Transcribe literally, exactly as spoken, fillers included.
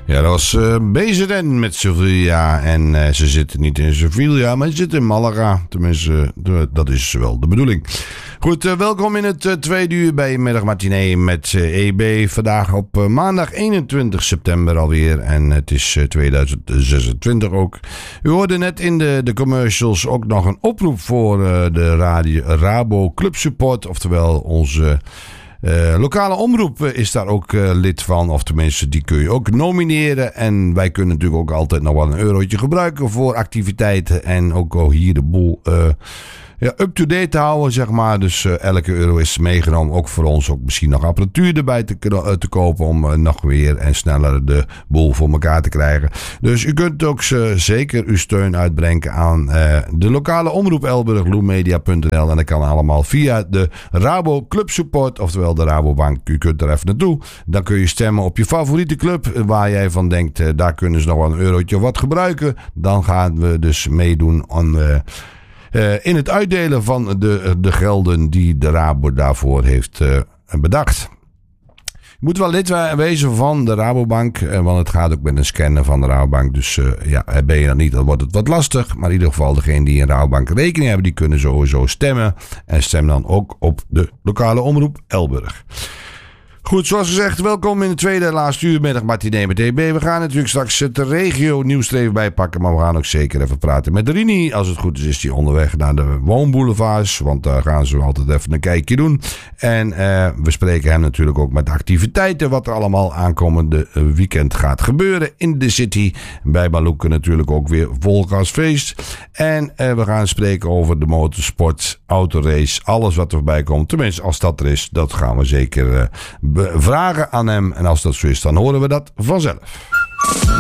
Ja, dat was uh, B Z N met Sevilla. En uh, ze zitten niet in Sevilla, maar ze zitten in Malaga. Tenminste, de, dat is wel de bedoeling. Goed, uh, welkom in het uh, tweede uur bij je middagmatinee met uh, E B. Vandaag op uh, maandag eenentwintig september alweer. En het is uh, tweeduizend zesentwintig ook. U hoorde net in de, de commercials ook nog een oproep voor uh, de radio, Rabo Club Support. Oftewel onze... Uh, lokale omroep is daar ook uh, lid van. Of tenminste, die kun je ook nomineren. En wij kunnen natuurlijk ook altijd nog wel een eurotje gebruiken voor activiteiten. En ook al hier de boel uh, ja, up-to-date houden, zeg maar. Dus uh, elke euro is meegenomen. Ook voor ons ook misschien nog apparatuur erbij te, uh, te kopen. Om uh, nog weer en sneller de boel voor elkaar te krijgen. Dus u kunt ook uh, zeker uw steun uitbrengen aan uh, de lokale omroep Elburg, loemedia punt n l. En dat kan allemaal via de Rabo Club Support. Oftewel de Rabobank. U kunt er even naartoe. Dan kun je stemmen op je favoriete club. Waar jij van denkt, uh, daar kunnen ze nog wel een eurotje of wat gebruiken. Dan gaan we dus meedoen aan... Uh, Uh, in het uitdelen van de, de gelden die de Rabo daarvoor heeft uh, bedacht. Je moet wel lid wezen van de Rabobank, uh, want het gaat ook met een scanner van de Rabobank. Dus uh, ja, ben je dat niet, dan wordt het wat lastig. Maar in ieder geval, degenen die een Rabobank rekening hebben, die kunnen sowieso stemmen. En stem dan ook op de lokale omroep Elburg. Goed, zoals gezegd, welkom in de tweede en laatste uur middagmatinee met E B. We gaan natuurlijk straks het regio nieuws er even bij pakken. Maar we gaan ook zeker even praten met Rini. Als het goed is, is hij onderweg naar de woonboulevards. Want daar gaan ze altijd even een kijkje doen. En uh, we spreken hem natuurlijk ook met de activiteiten. Wat er allemaal aankomende weekend gaat gebeuren in de city. Bij Maluke natuurlijk ook weer volgasfeest. En uh, we gaan spreken over de motorsport, autorace. Alles wat er voorbij komt. Tenminste, als dat er is, dat gaan we zeker... Uh, vragen aan hem. En als dat zo is, dan horen we dat vanzelf.